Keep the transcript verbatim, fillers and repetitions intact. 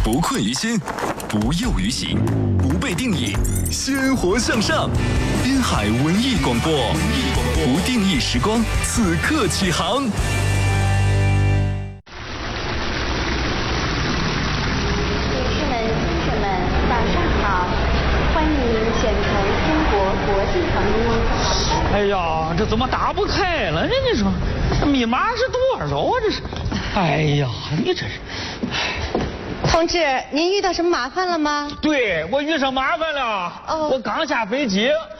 不困于心，不囿于行，不被定义，鲜活向上。滨海文艺广播，不定义时光，此刻起航。 女士们、先生们，早上好！欢迎选乘中国国际航空。 哎呀，这怎么打不开了呢？你说，这密码是多少啊？这是。哎呀，你这是。 同志，您遇到什么麻烦了吗？ 对，我遇上麻烦了。哦，我刚下飞机，